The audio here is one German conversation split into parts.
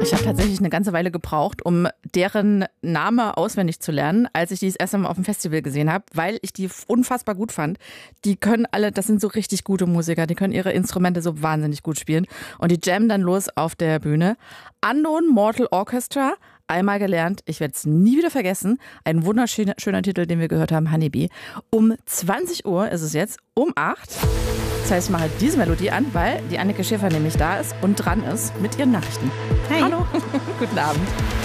Ich habe tatsächlich eine ganze Weile gebraucht, um deren Name auswendig zu lernen, als ich die das erste Mal auf dem Festival gesehen habe, weil ich die unfassbar gut fand. Die können alle, das sind so richtig gute Musiker, die können ihre Instrumente so wahnsinnig gut spielen. Und die jammen dann los auf der Bühne. Unknown Mortal Orchestra, einmal gelernt, ich werde es nie wieder vergessen. Ein wunderschöner Titel, den wir gehört haben, Honeybee. Um 20 Uhr ist es jetzt, um 8. Das heißt, ich mache diese Melodie an, weil die Anneke Schäfer nämlich da ist und dran ist mit ihren Nachrichten. Hey. Hallo, guten Abend.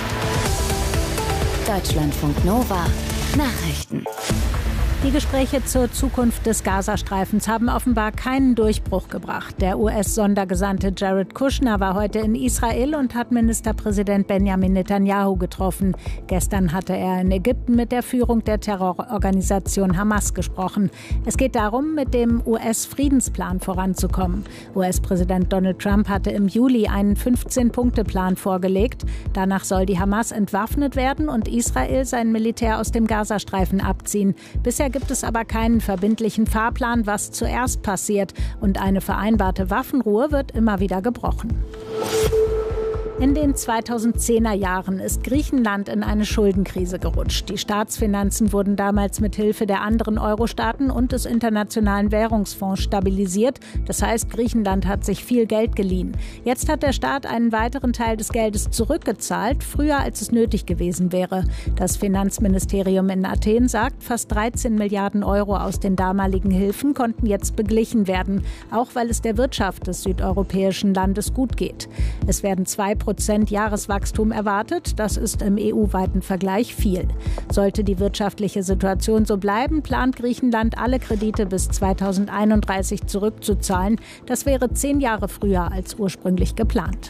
Deutschlandfunk Nova Nachrichten. Die Gespräche zur Zukunft des Gazastreifens haben offenbar keinen Durchbruch gebracht. Der US-Sondergesandte Jared Kushner war heute in Israel und hat Ministerpräsident Benjamin Netanyahu getroffen. Gestern hatte er in Ägypten mit der Führung der Terrororganisation Hamas gesprochen. Es geht darum, mit dem US-Friedensplan voranzukommen. US-Präsident Donald Trump hatte im Juli einen 15-Punkte-Plan vorgelegt. Danach soll die Hamas entwaffnet werden und Israel sein Militär aus dem Gazastreifen abziehen. Bisher gibt es aber keinen verbindlichen Fahrplan, was zuerst passiert. Und eine vereinbarte Waffenruhe wird immer wieder gebrochen. In den 2010er Jahren ist Griechenland in eine Schuldenkrise gerutscht. Die Staatsfinanzen wurden damals mit Hilfe der anderen Euro-Staaten und des Internationalen Währungsfonds stabilisiert. Das heißt, Griechenland hat sich viel Geld geliehen. Jetzt hat der Staat einen weiteren Teil des Geldes zurückgezahlt, früher als es nötig gewesen wäre. Das Finanzministerium in Athen sagt, fast 13 Milliarden Euro aus den damaligen Hilfen konnten jetzt beglichen werden, auch weil es der Wirtschaft des südeuropäischen Landes gut geht. Es werden 2% Jahreswachstum erwartet. Das ist im EU-weiten Vergleich viel. Sollte die wirtschaftliche Situation so bleiben, plant Griechenland, alle Kredite bis 2031 zurückzuzahlen. Das wäre 10 Jahre früher als ursprünglich geplant.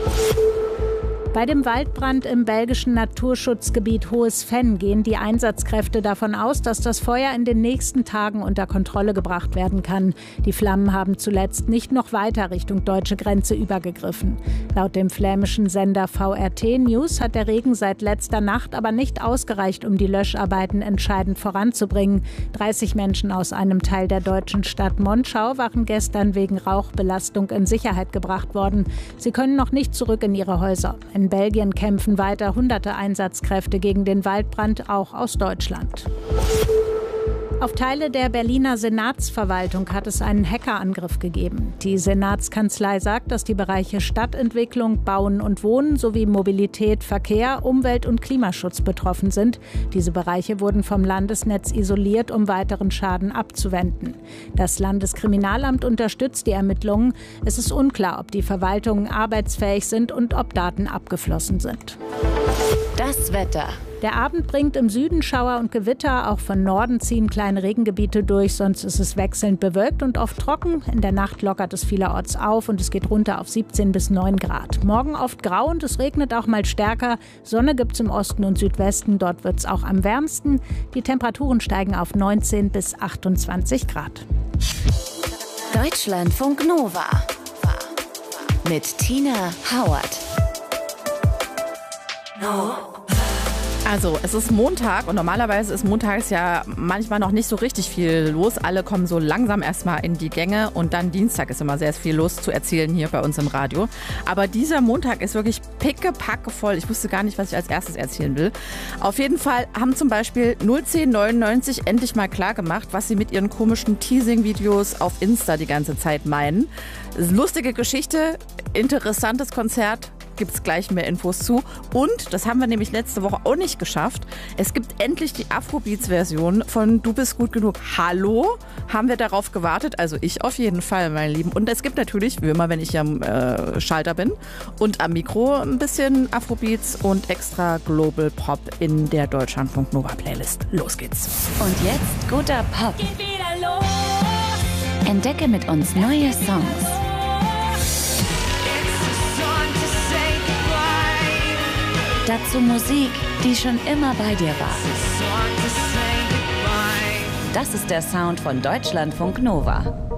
Bei dem Waldbrand im belgischen Naturschutzgebiet Hohes Venn gehen die Einsatzkräfte davon aus, dass das Feuer in den nächsten Tagen unter Kontrolle gebracht werden kann. Die Flammen haben zuletzt nicht noch weiter Richtung deutsche Grenze übergegriffen. Laut dem flämischen Sender VRT News hat der Regen seit letzter Nacht aber nicht ausgereicht, um die Löscharbeiten entscheidend voranzubringen. 30 Menschen aus einem Teil der deutschen Stadt Monschau waren gestern wegen Rauchbelastung in Sicherheit gebracht worden. Sie können noch nicht zurück in ihre Häuser. In Belgien kämpfen weiter hunderte Einsatzkräfte gegen den Waldbrand, auch aus Deutschland. Auf Teile der Berliner Senatsverwaltung hat es einen Hackerangriff gegeben. Die Senatskanzlei sagt, dass die Bereiche Stadtentwicklung, Bauen und Wohnen sowie Mobilität, Verkehr, Umwelt- und Klimaschutz betroffen sind. Diese Bereiche wurden vom Landesnetz isoliert, um weiteren Schaden abzuwenden. Das Landeskriminalamt unterstützt die Ermittlungen. Es ist unklar, ob die Verwaltungen arbeitsfähig sind und ob Daten abgeflossen sind. Das Wetter. Der Abend bringt im Süden Schauer und Gewitter, auch von Norden ziehen kleine Regengebiete durch, sonst ist es wechselnd bewölkt und oft trocken. In der Nacht lockert es vielerorts auf und es geht runter auf 17 bis 9 Grad. Morgen oft grau und es regnet auch mal stärker. Sonne gibt es im Osten und Südwesten, dort wird es auch am wärmsten. Die Temperaturen steigen auf 19 bis 28 Grad. Deutschlandfunk Nova mit Tina Howard. Also, es ist Montag und normalerweise ist montags ja manchmal noch nicht so richtig viel los. Alle kommen so langsam erstmal in die Gänge und dann Dienstag ist immer sehr viel los zu erzählen hier bei uns im Radio. Aber dieser Montag ist wirklich pickepacke voll. Ich wusste gar nicht, was ich als erstes erzählen will. Auf jeden Fall haben zum Beispiel 01099 endlich mal klar gemacht, was sie mit ihren komischen Teasing-Videos auf Insta die ganze Zeit meinen. Lustige Geschichte, interessantes Konzert. Gibt es gleich mehr Infos zu. Und, das haben wir nämlich letzte Woche auch nicht geschafft, es gibt endlich die Afrobeats-Version von Du bist gut genug. Hallo? Haben wir darauf gewartet? Also ich auf jeden Fall, meine Lieben. Und es gibt natürlich, wie immer, wenn ich am Schalter bin und am Mikro, ein bisschen Afrobeats und extra Global Pop in der Deutschlandfunk Nova Playlist. Los geht's. Und jetzt guter Pop. Entdecke mit uns neue Songs. Dazu Musik, die schon immer bei dir war. Das ist der Sound von Deutschlandfunk Nova.